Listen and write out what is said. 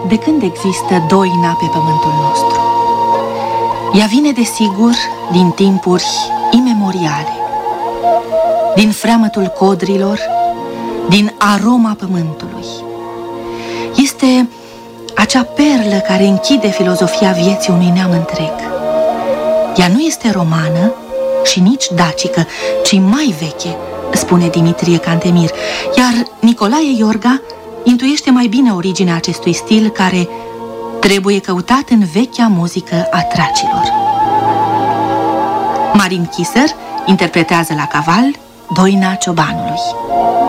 de când există doina pe pământul nostru. Ea vine, desigur, din timpuri imemoriale, din freamătul codrilor, din aroma pământului. Este acea perlă care închide filozofia vieții unui neam întreg. Ea nu este romană și nici dacică, ci mai veche, spune Dimitrie Cantemir, iar Nicolae Iorga intuiește mai bine originea acestui stil care trebuie căutat în vechea muzică a tracilor. Marin Chiser interpretează la caval Doina Ciobanului.